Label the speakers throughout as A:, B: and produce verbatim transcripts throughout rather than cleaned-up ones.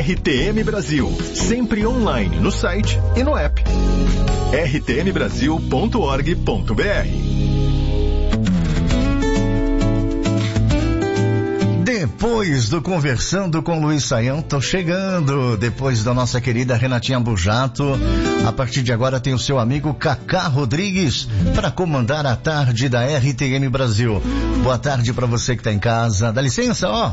A: R T M Brasil, sempre online no site e no app. r t m brasil ponto org ponto b r.
B: Depois do Conversando com Luiz Saião, tô chegando. Depois da nossa querida Renatinha Bujato, a partir de agora tem o seu amigo Cacá Rodrigues para comandar a tarde da R T M Brasil. Boa tarde para você que tá em casa. Dá licença, ó.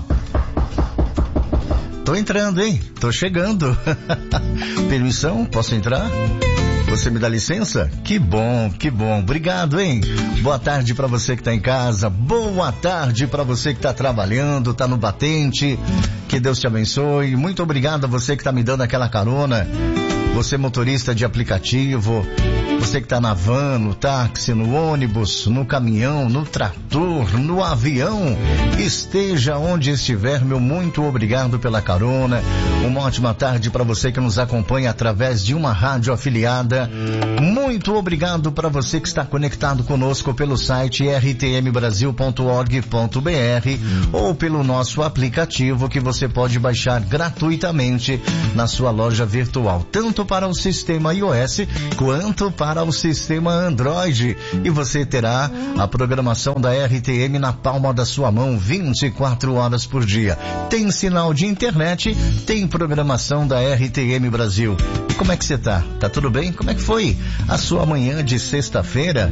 B: Tô entrando, hein? Tô chegando. Permissão? Posso entrar? Você me dá licença? Que bom, que bom. Obrigado, hein? Boa tarde pra você que tá em casa. Boa tarde pra você que tá trabalhando, tá no batente. Que Deus te abençoe. Muito obrigado a você que tá me dando aquela carona. Você motorista de aplicativo, você que tá na van, no táxi, no ônibus, no caminhão, no trator, no avião, esteja onde estiver, meu muito obrigado pela carona. Uma ótima tarde para você que nos acompanha através de uma rádio afiliada. Muito obrigado para você que está conectado conosco pelo site r t m brasil ponto org ponto b r ou pelo nosso aplicativo que você pode baixar gratuitamente na sua loja virtual, tanto para o sistema iOS quanto para o sistema Android, e você terá a programação da R T M na palma da sua mão vinte e quatro horas por dia. Tem sinal de internet, tem programação da R T M Brasil. E como é que você tá? Tá tudo bem? Como é que foi a sua manhã de sexta-feira?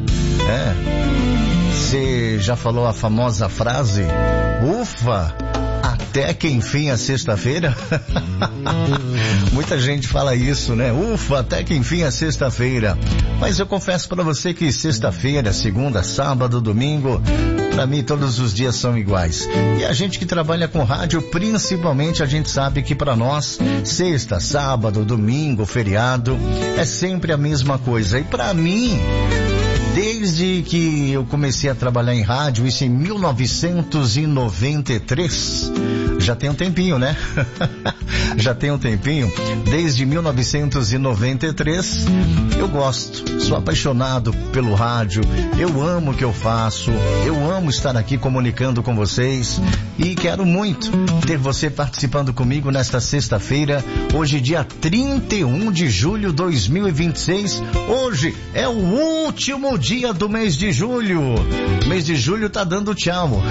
B: É, você já falou a famosa frase, ufa, até que enfim a sexta-feira? Muita gente fala isso, né? Ufa, até que enfim a sexta-feira. Mas eu confesso pra você que sexta-feira, segunda, sábado, domingo, pra mim todos os dias são iguais. E a gente que trabalha com rádio, principalmente, a gente sabe que pra nós, sexta, sábado, domingo, feriado, é sempre a mesma coisa. E pra mim, desde que eu comecei a trabalhar em rádio, isso em mil novecentos e noventa e três, já tem um tempinho, né? Já tem um tempinho. Desde mil novecentos e noventa e três, eu gosto, sou apaixonado pelo rádio, eu amo o que eu faço, eu amo estar aqui comunicando com vocês e quero muito ter você participando comigo nesta sexta-feira, hoje dia trinta e um de julho de dois mil e vinte e seis. Hoje é o último dia do mês de julho. Mês de julho tá dando tchau.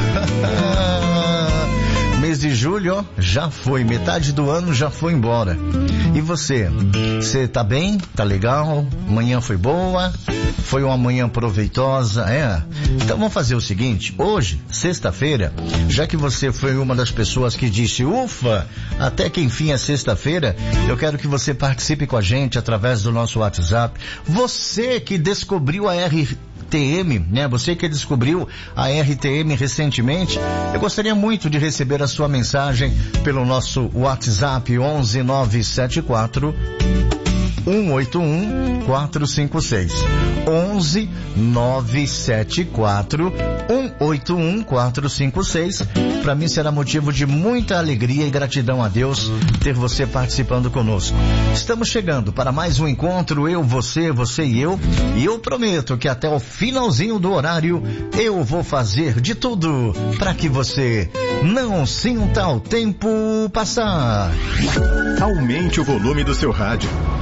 B: Mês de julho, ó, já foi, metade do ano já foi embora. E você? Você tá bem? Tá legal? Manhã foi boa? Foi uma manhã proveitosa? É? Então vamos fazer o seguinte, hoje, sexta-feira, já que você foi uma das pessoas que disse, ufa, até que enfim é sexta-feira, eu quero que você participe com a gente através do nosso WhatsApp. Você que descobriu a R T M, né? Você que descobriu a R T M recentemente, eu gostaria muito de receber a sua mensagem pelo nosso WhatsApp onze nove sete quatro um oito um quatro cinco seis. onze nove sete quatro um oito um quatro cinco seis. Para mim será motivo de muita alegria e gratidão a Deus ter você participando conosco. Estamos chegando para mais um encontro, eu, você, você e eu, e eu prometo que até o finalzinho do horário eu vou fazer de tudo para que você não sinta o tempo passar.
A: Aumente o volume do seu rádio.